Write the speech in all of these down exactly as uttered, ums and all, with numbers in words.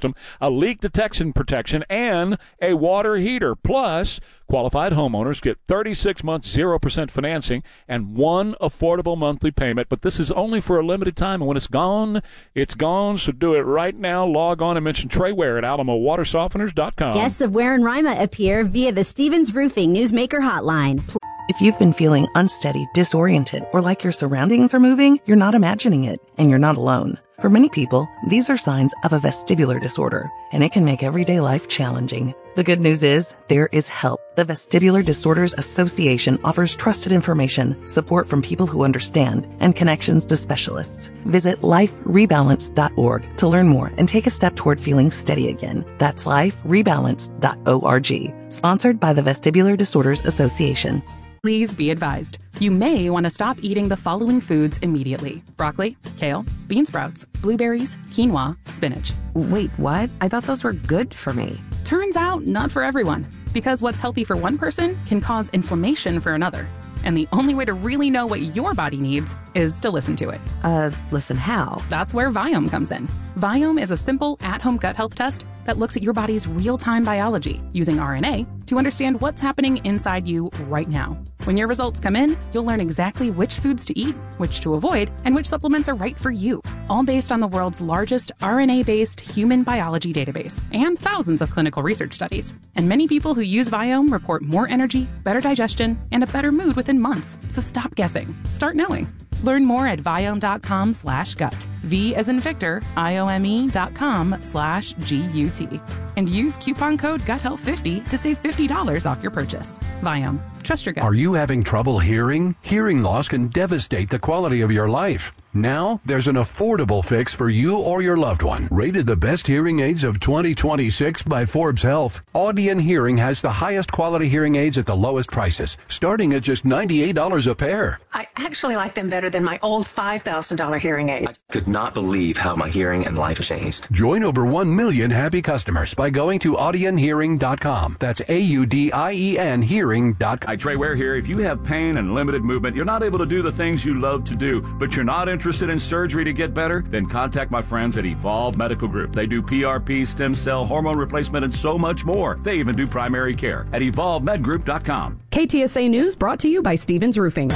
system, a leak detection protection, and a water heater. Plus, qualified homeowners get thirty-six months, zero percent financing and one affordable monthly payment. But this is only for a limited time, and when it's gone, it's gone. So do it right now. Log on and mention Trey Ware at alamo water softeners dot com. Guests of Ware and Rima appear via the Stevens Roofing Newsmaker hotline. If you've been feeling unsteady, disoriented, or like your surroundings are moving, you're not imagining it, and you're not alone. For many people, these are signs of a vestibular disorder, and it can make everyday life challenging. The good news is, there is help. The Vestibular Disorders Association offers trusted information, support from people who understand, and connections to specialists. Visit life rebalance dot org to learn more and take a step toward feeling steady again. That's life rebalance dot org. Sponsored by the Vestibular Disorders Association. Please be advised, you may want to stop eating the following foods immediately. Broccoli, kale, bean sprouts, blueberries, quinoa, spinach. Wait, what? I thought those were good for me. Turns out, not for everyone. Because what's healthy for one person can cause inflammation for another. And the only way to really know what your body needs is to listen to it. Uh, listen how? That's where Viome comes in. Viome is a simple, at-home gut health test that looks at your body's real-time biology using R N A to understand what's happening inside you right now. When your results come in, you'll learn exactly which foods to eat, which to avoid, and which supplements are right for you, all based on the world's largest R N A-based human biology database and thousands of clinical research studies. And many people who use Viome report more energy, better digestion, and a better mood within months. So stop guessing. Start knowing. Learn more at Viome.com slash gut. V as in Victor, I-O-M-E dot com slash G-U-T. And use coupon code gut health fifty to save fifty dollars off your purchase. Viome. Trust your gut. Are you having trouble hearing? Hearing loss can devastate the quality of your life. Now, there's an affordable fix for you or your loved one. Rated the best hearing aids of twenty twenty-six by Forbes Health, Audion Hearing has the highest quality hearing aids at the lowest prices, starting at just ninety-eight dollars a pair. I actually like them better than my old five thousand dollars hearing aids. I could not believe how my hearing and life changed. Join over one million happy customers by going to audion hearing dot com. That's A U D I E N hearing dot com. Hi, Trey Ware here. If you have pain and limited movement, you're not able to do the things you love to do, but you're not interested in surgery to get better, then contact my friends at Evolve Medical Group. They do P R P, stem cell, hormone replacement, and so much more. They even do primary care at evolve med group dot com. K T S A News brought to you by Stevens Roofing.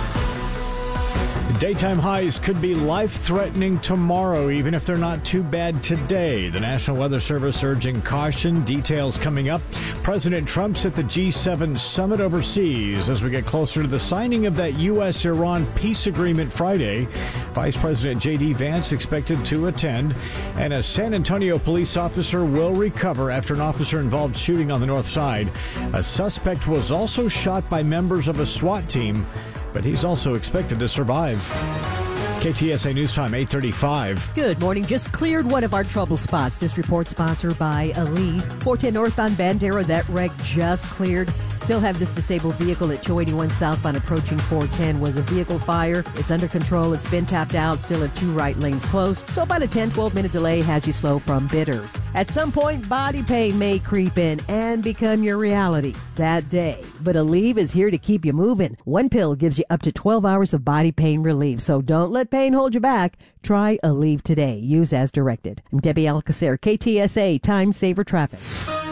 Daytime highs could be life-threatening tomorrow, even if they're not too bad today. The National Weather Service urging caution. Details coming up. President Trump's at the G seven summit overseas as we get closer to the signing of that U S Iran peace agreement Friday. Vice President J D Vance expected to attend. And a San Antonio police officer will recover after an officer-involved shooting on the north side. A suspect was also shot by members of a SWAT team, but he's also expected to survive. K T S A News Time, eight thirty-five. Good morning. Just cleared one of our trouble spots. This report sponsored by Ali. four ten northbound Bandera, that wreck just cleared. Still have this disabled vehicle at two eighty-one southbound approaching four ten. Was a vehicle fire. It's under control. It's been tapped out. Still have two right lanes closed. So about a ten, twelve minute delay has you slow from Bitters. At some point, body pain may creep in and become your reality that day. But Aleve is here to keep you moving. One pill gives you up to twelve hours of body pain relief. So don't let pain hold you back. Try Aleve today. Use as directed. I'm Debbie Alcacer, K T S A Time Saver Traffic.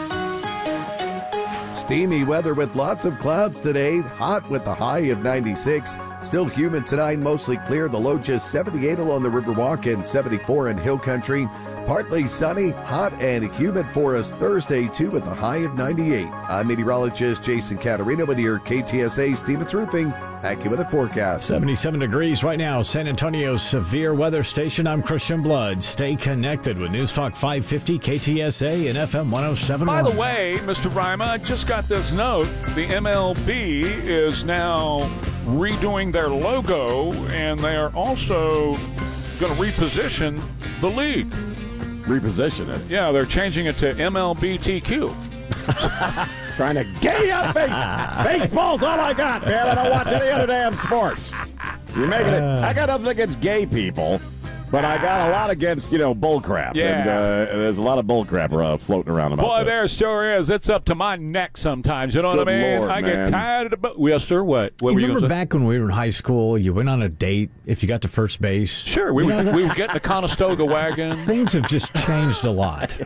Steamy weather with lots of clouds today. Hot with the high of ninety-six. Still humid tonight, mostly clear. The low just seventy-eight along the Riverwalk and seventy-four in Hill Country. Partly sunny, hot, and humid for us Thursday, too, with a high of ninety-eight. I'm meteorologist Jason Caterina with your K T S A Stevens Roofing AccuWeather forecast. seventy-seven degrees right now, San Antonio's severe weather station. I'm Christian Blood. Stay connected with News Talk five fifty, K T S A, and F M one oh seven point one. By the way, Mister Rima, I just got this note. The M L B is now redoing their logo, and they are also going to reposition the league. Reposition it? Yeah, they're changing it to M L B T Q. Trying to gay up base. Baseball's all I got, man. I don't watch any other damn sports. You're making it. I got nothing against gay people, but I got a lot against, you know, bullcrap. Yeah. And uh, there's a lot of bullcrap uh, floating around about Boy, this. there sure is. It's up to my neck sometimes. You know Good what I mean? Lord, I man. get tired of the. Bu- yes, sir. What? What You were you remember gonna say? back when we were in high school, you went on a date if you got to first base? Sure. We You would, know, we would get in the Conestoga wagon. Things have just changed a lot.